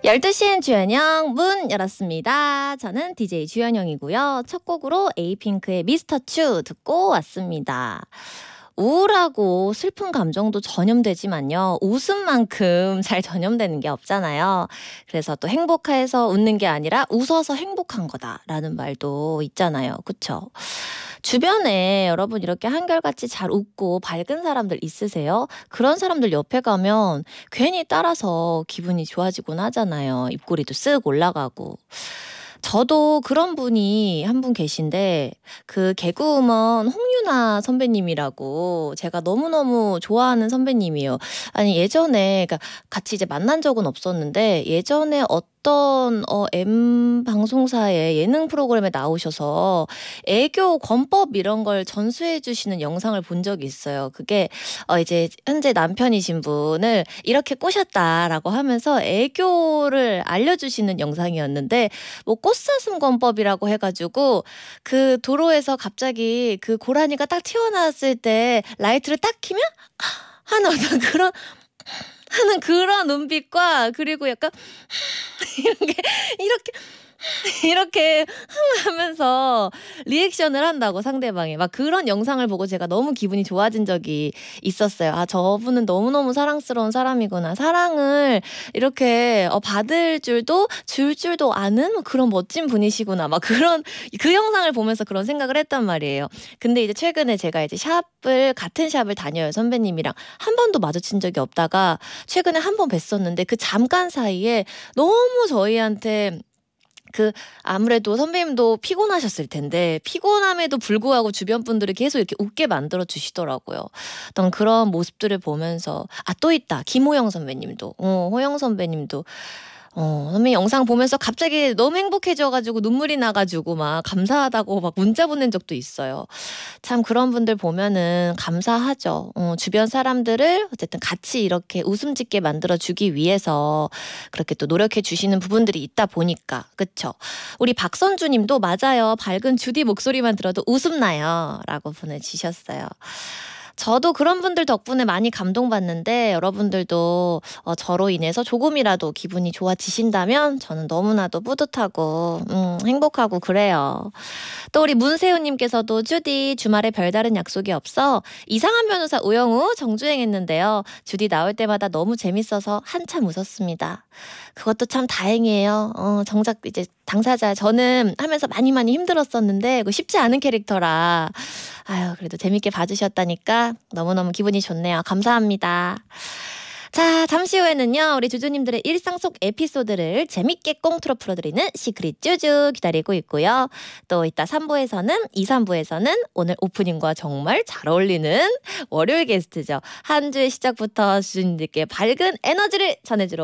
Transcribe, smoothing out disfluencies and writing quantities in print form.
12시엔 주현영 문 열었습니다. 저는 DJ 주현영이고요. 첫 곡으로 에이핑크의 미스터 츄 듣고 왔습니다. 우울하고 슬픈 감정도 전염되지만요. 웃음만큼 잘 전염되는 게 없잖아요. 그래서 또 행복해서 웃는 게 아니라 웃어서 행복한 거다라는 말도 있잖아요. 그쵸? 주변에 여러분 이렇게 한결같이 잘 웃고 밝은 사람들 있으세요? 그런 사람들 옆에 가면 괜히 따라서 기분이 좋아지곤 하잖아요. 입꼬리도 쓱 올라가고. 저도 그런 분이 한 분 계신데 그 개그우먼 홍유나 선배님이라고 제가 너무너무 좋아하는 선배님이에요. 아니 예전에 그러니까 같이 이제 만난 적은 없었는데 예전에 어떤 M 방송사의 예능 프로그램에 나오셔서 애교 권법 이런 걸 전수해 주시는 영상을 본 적이 있어요. 그게 이제 현재 남편이신 분을 이렇게 꼬셨다라고 하면서 애교를 알려주시는 영상이었는데 뭐 꽃사슴 권법이라고 해가지고 그 도로에서 갑자기 그 고라니가 딱 튀어나왔을 때 라이트를 딱 켜면 하는 어떤 하는 그런 눈빛과 그리고 약간 이렇게 하면서 리액션을 한다고 상대방이 막 그런 영상을 보고 제가 너무 기분이 좋아진 적이 있었어요. 아, 저분은 너무너무 사랑스러운 사람이구나. 사랑을 이렇게 받을 줄도 줄 줄도 아는 그런 멋진 분이시구나. 막 그런 그 영상을 보면서 그런 생각을 했단 말이에요. 근데 이제 최근에 제가 이제 같은 샵을 다녀요. 선배님이랑 한 번도 마주친 적이 없다가 최근에 한 번 뵀었는데 그 잠깐 사이에 너무 저희한테 아무래도 선배님도 피곤하셨을 텐데 피곤함에도 불구하고 주변 분들이 계속 이렇게 웃게 만들어 주시더라고요. 어떤 그런 모습들을 보면서 또 있다. 김호영 선배님도 호영 선배님도 선배님 영상 보면서 갑자기 너무 행복해져가지고 눈물이 나가지고 막 감사하다고 막 문자 보낸 적도 있어요. 참 그런 분들 보면은 감사하죠. 주변 사람들을 어쨌든 같이 이렇게 웃음 짓게 만들어주기 위해서 그렇게 또 노력해 주시는 부분들이 있다 보니까 그쵸? 우리 박선주님도 맞아요. 밝은 주디 목소리만 들어도 웃음 나요. 라고 보내주셨어요. 저도 그런 분들 덕분에 많이 감동받는데 여러분들도 저로 인해서 조금이라도 기분이 좋아지신다면 저는 너무나도 뿌듯하고 행복하고 그래요. 또 우리 문세훈님께서도 주디 주말에 별다른 약속이 없어 이상한 변호사 우영우 정주행했는데요. 주디 나올 때마다 너무 재밌어서 한참 웃었습니다. 그것도 참 다행이에요. 정작 이제 당사자 저는 하면서 많이 힘들었었는데 그거 쉽지 않은 캐릭터라 아유 그래도 재밌게 봐주셨다니까 너무너무 기분이 좋네요. 감사합니다. 자, 잠시 후에는요. 우리 주주님들의 일상 속 에피소드를 재밌게 꽁트로 풀어드리는 시크릿 주주 기다리고 있고요. 또 이따 3부에서는 2, 3부에서는 오늘 오프닝과 정말 잘 어울리는 월요일 게스트죠. 한 주의 시작부터 주주님들께 밝은 에너지를 전해주러